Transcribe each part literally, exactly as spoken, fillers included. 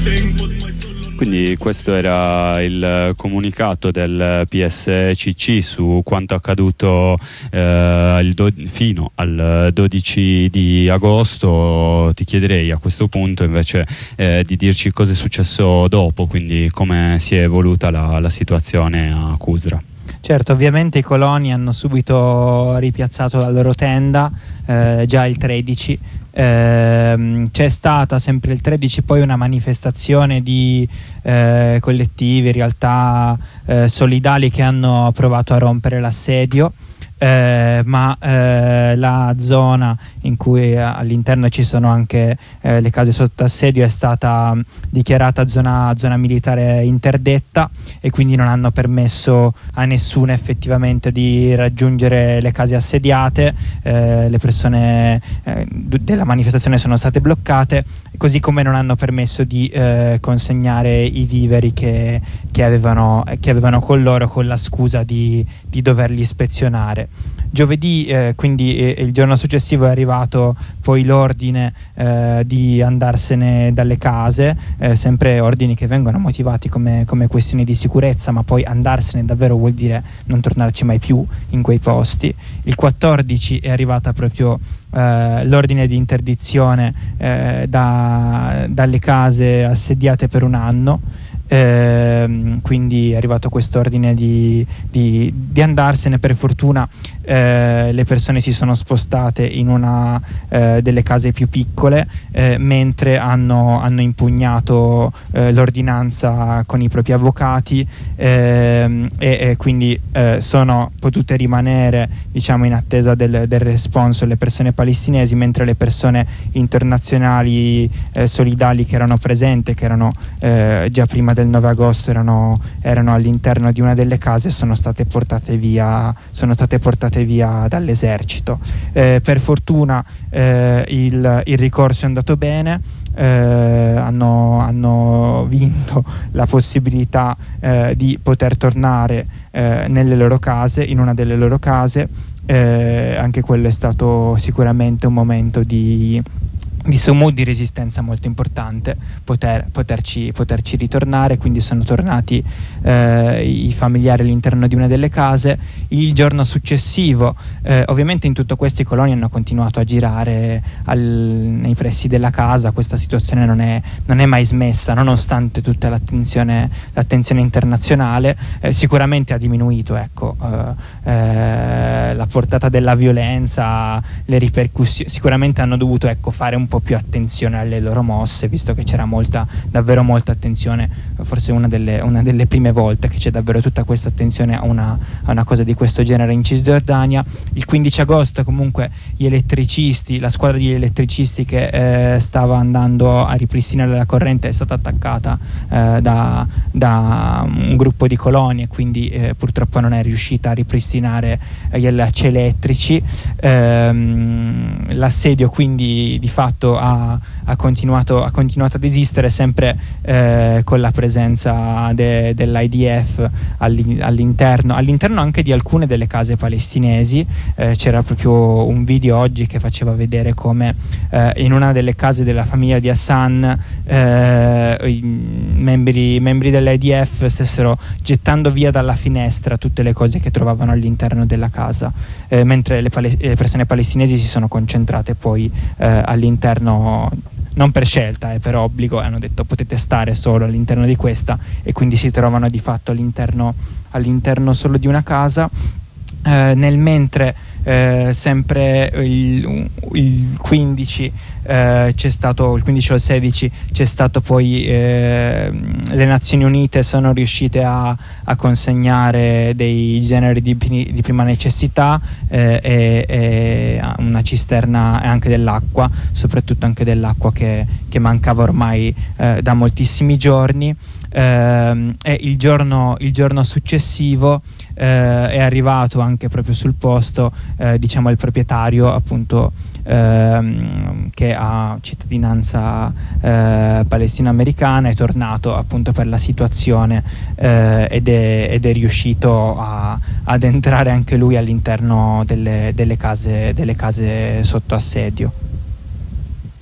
Quindi questo era il comunicato del P S C C su quanto accaduto eh, il do- fino al dodici di agosto. Ti chiederei a questo punto invece eh, di dirci cosa è successo dopo, quindi come si è evoluta la, la situazione a Cusra. Certo, ovviamente i coloni hanno subito ripiazzato la loro tenda eh, già il tredici. Eh, c'è stata sempre il tredici poi una manifestazione di eh, collettivi, realtà eh, solidali che hanno provato a rompere l'assedio. Eh, ma eh, la zona in cui all'interno ci sono anche eh, le case sotto assedio è stata dichiarata zona, zona militare interdetta, e quindi non hanno permesso a nessuno effettivamente di raggiungere le case assediate. Eh, le persone eh, della manifestazione sono state bloccate, così come non hanno permesso di eh, consegnare i viveri che, che, avevano, che avevano con loro, con la scusa di, di doverli ispezionare. Giovedì, eh, quindi eh, il giorno successivo, è arrivato poi l'ordine eh, di andarsene dalle case, eh, sempre ordini che vengono motivati come, come questioni di sicurezza, ma poi andarsene davvero vuol dire non tornarci mai più in quei posti. Il quattordici è arrivata proprio eh, l'ordine di interdizione eh, da, dalle case assediate per un anno. Eh, quindi è arrivato questo ordine di, di, di andarsene. Per fortuna eh, le persone si sono spostate in una eh, delle case più piccole, eh, mentre hanno, hanno impugnato eh, l'ordinanza con i propri avvocati, eh, e, e quindi eh, sono potute rimanere, diciamo, in attesa del, del responso le persone palestinesi, mentre le persone internazionali eh, solidali che erano presenti, che erano eh, già prima del nove agosto erano, erano all'interno di una delle case, sono state portate via sono state portate via dall'esercito. Eh, per fortuna eh, il, il ricorso è andato bene. Eh, hanno, hanno vinto la possibilità eh, di poter tornare eh, nelle loro case, in una delle loro case. Eh, anche quello è stato sicuramente un momento di di sumud, di resistenza molto importante, poter, poterci, poterci ritornare. Quindi sono tornati eh, i familiari all'interno di una delle case. Il giorno successivo eh, ovviamente in tutto questo i coloni hanno continuato a girare al, nei pressi della casa. Questa situazione non è, non è mai smessa, nonostante tutta l'attenzione, l'attenzione internazionale. Eh, sicuramente ha diminuito ecco, eh, eh, la portata della violenza, le ripercussioni. Sicuramente hanno dovuto ecco, fare un po' più attenzione alle loro mosse, visto che c'era molta, davvero molta attenzione. Forse una delle, una delle prime volte che c'è davvero tutta questa attenzione a una, a una cosa di questo genere in Cisgiordania. Il quindici agosto comunque gli elettricisti, la squadra di elettricisti che eh, stava andando a ripristinare la corrente è stata attaccata eh, da, da un gruppo di coloni, e quindi eh, purtroppo non è riuscita a ripristinare gli allacci elettrici. Ehm, l'assedio quindi di fatto Ha, ha, continuato, ha continuato ad esistere, sempre eh, con la presenza de, dell'I D F all'interno, all'interno anche di alcune delle case palestinesi. Eh, c'era proprio un video oggi che faceva vedere come eh, in una delle case della famiglia di Hassan eh, i membri, membri dell'I D F stessero gettando via dalla finestra tutte le cose che trovavano all'interno della casa, eh, mentre le, pale- le persone palestinesi si sono concentrate poi eh, all'interno, non per scelta, eh, per obbligo, hanno detto potete stare solo all'interno di questa, e quindi si trovano di fatto all'interno, all'interno solo di una casa. Eh, nel mentre eh, sempre il, il quindici eh, c'è stato, il quindici o il sedici c'è stato poi eh, le Nazioni Unite sono riuscite a, a consegnare dei generi di, di prima necessità eh, e, e una cisterna e anche dell'acqua, soprattutto anche dell'acqua che, che mancava ormai eh, da moltissimi giorni. Eh, e il giorno, il giorno successivo eh, è arrivato anche proprio sul posto eh, diciamo il proprietario, appunto, ehm, che ha cittadinanza eh, palestino-americana, è tornato appunto per la situazione eh, ed, è, ed è riuscito a, ad entrare anche lui all'interno delle, delle, case, delle case sotto assedio.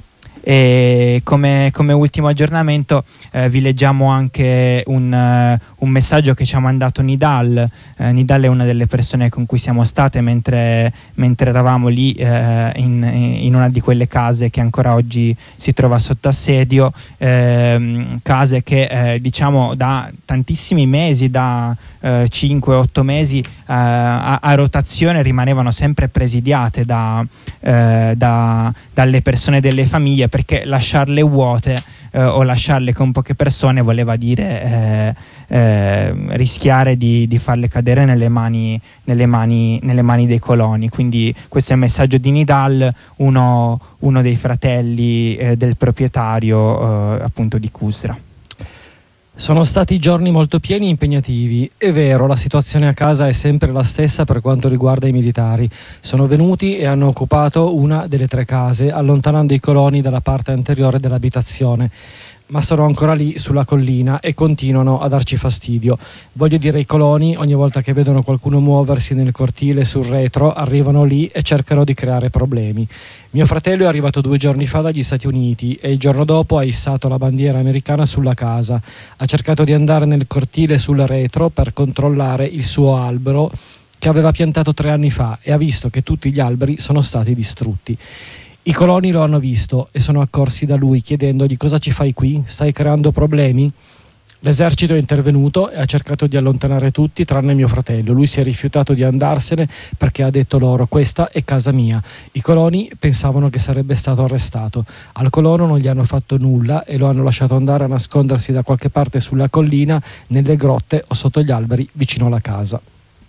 E come, come ultimo aggiornamento eh, vi leggiamo anche un, uh, un messaggio che ci ha mandato Nidal. eh, Nidal è una delle persone con cui siamo state mentre, mentre eravamo lì eh, in, in una di quelle case che ancora oggi si trova sotto assedio, eh, case che eh, diciamo da tantissimi mesi, da eh, cinque otto mesi eh, a, a rotazione rimanevano sempre presidiate da, eh, da, dalle persone delle famiglie, perché lasciarle vuote eh, o lasciarle con poche persone voleva dire eh, eh, rischiare di, di farle cadere nelle mani, nelle, mani, nelle mani dei coloni. Quindi questo è il messaggio di Nidal, uno, uno dei fratelli eh, del proprietario eh, appunto di Qusra. Sono stati giorni molto pieni e impegnativi. È vero, la situazione a casa è sempre la stessa per quanto riguarda i militari. Sono venuti e hanno occupato una delle tre case, allontanando i coloni dalla parte anteriore dell'abitazione. Ma sono ancora lì sulla collina e continuano a darci fastidio. Voglio dire, i coloni, ogni volta che vedono qualcuno muoversi nel cortile sul retro, arrivano lì e cercano di creare problemi. Mio fratello è arrivato due giorni fa dagli Stati Uniti e il giorno dopo ha issato la bandiera americana sulla casa. Ha cercato di andare nel cortile sul retro per controllare il suo albero che aveva piantato tre anni fa e ha visto che tutti gli alberi sono stati distrutti. I coloni lo hanno visto e sono accorsi da lui chiedendogli: cosa ci fai qui? Stai creando problemi? L'esercito è intervenuto e ha cercato di allontanare tutti tranne mio fratello. Lui si è rifiutato di andarsene perché ha detto loro: questa è casa mia. I coloni pensavano che sarebbe stato arrestato. Al colono non gli hanno fatto nulla e lo hanno lasciato andare a nascondersi da qualche parte sulla collina, nelle grotte o sotto gli alberi vicino alla casa.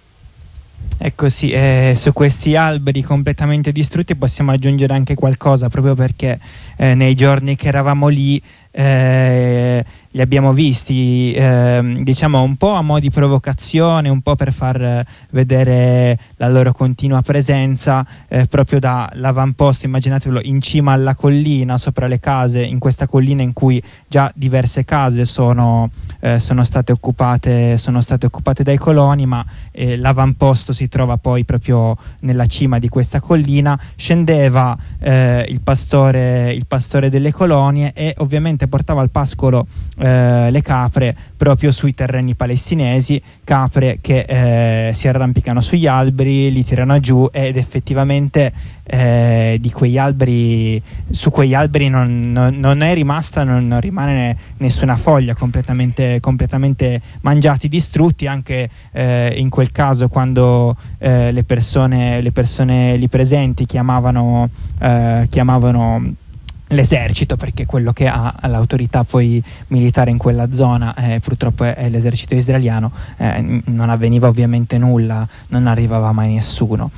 Ecco sì, eh, su questi alberi completamente distrutti possiamo aggiungere anche qualcosa, proprio perché eh, nei giorni che eravamo lì eh, li abbiamo visti, eh, diciamo un po' a mo' di provocazione, un po' per far vedere la loro continua presenza, eh, proprio dall'avamposto, immaginatelo, in cima alla collina, sopra le case, in questa collina in cui già diverse case sono, eh, sono state occupate, sono state occupate dai coloni, ma eh, l'avamposto si trova poi proprio nella cima di questa collina. Scendeva eh, il pastore, il pastore delle colonie e ovviamente portava al pascolo eh, le capre proprio sui terreni palestinesi, capre che eh, si arrampicano sugli alberi, li tirano giù ed effettivamente eh, di quegli alberi, su quegli alberi non, non, non è rimasta, non, non rimane nessuna foglia, completamente, completamente mangiati, distrutti. Anche eh, in quel caso, quando eh, le persone, le persone lì presenti chiamavano, eh, chiamavano l'esercito, perché quello che ha l'autorità poi militare in quella zona eh, purtroppo è, è l'esercito israeliano, eh, non avveniva ovviamente nulla, non arrivava mai nessuno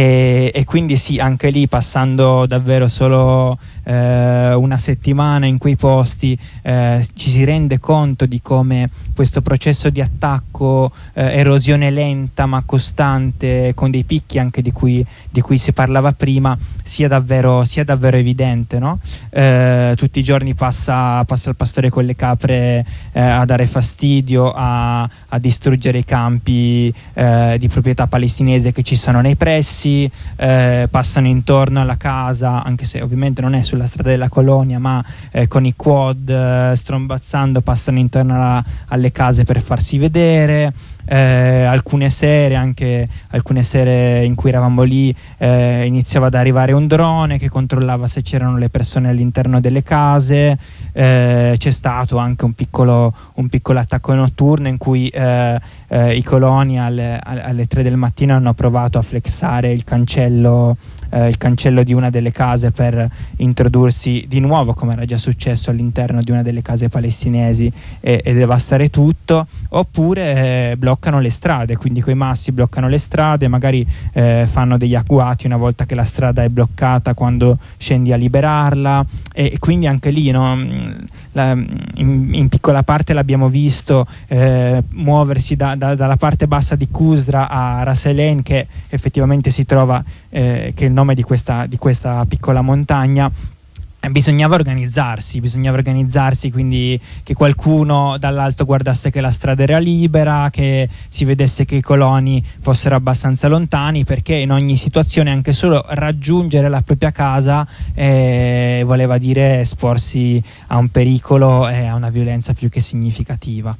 e, e quindi sì, anche lì, passando davvero solo eh, una settimana in quei posti, eh, ci si rende conto di come questo processo di attacco, eh, erosione lenta ma costante, con dei picchi anche di cui, di cui si parlava prima, sia davvero, sia davvero evidente, no? Eh, tutti i giorni passa, passa il pastore con le capre eh, a dare fastidio, a, a distruggere i campi eh, di proprietà palestinese che ci sono nei pressi, eh, passano intorno alla casa, anche se ovviamente non è sulla strada della colonia, ma eh, con i quad eh, strombazzando passano intorno alla, alle case per farsi vedere. Eh, alcune sere, anche alcune sere in cui eravamo lì, eh, iniziava ad arrivare un drone che controllava se c'erano le persone all'interno delle case. Eh, c'è stato anche un piccolo, un piccolo attacco notturno in cui eh, eh, i coloni alle, alle tre del mattino hanno provato a flexare il cancello Eh, il cancello di una delle case per introdursi di nuovo, come era già successo, all'interno di una delle case palestinesi e, e devastare tutto. Oppure eh, bloccano le strade, quindi coi massi bloccano le strade, magari eh, fanno degli agguati una volta che la strada è bloccata, quando scendi a liberarla, e, e quindi anche lì, no, la, in, in piccola parte l'abbiamo visto eh, muoversi da, da, dalla parte bassa di Qusra a Ras El Ain, che effettivamente si trova, eh, che è il nome di questa, di questa piccola montagna, Bisognava organizzarsi, bisognava organizzarsi, quindi che qualcuno dall'alto guardasse che la strada era libera, che si vedesse che i coloni fossero abbastanza lontani, perché in ogni situazione anche solo raggiungere la propria casa eh, voleva dire esporsi a un pericolo e a una violenza più che significativa.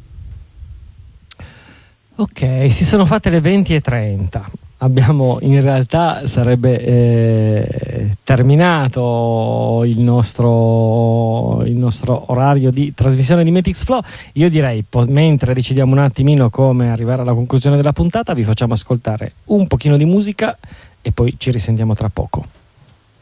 Ok, si sono fatte le venti e trenta. Abbiamo, in realtà sarebbe eh, terminato il nostro, il nostro orario di trasmissione di Metix Flow. Io direi, po- mentre decidiamo un attimino come arrivare alla conclusione della puntata, vi facciamo ascoltare un pochino di musica e poi ci risentiamo tra poco.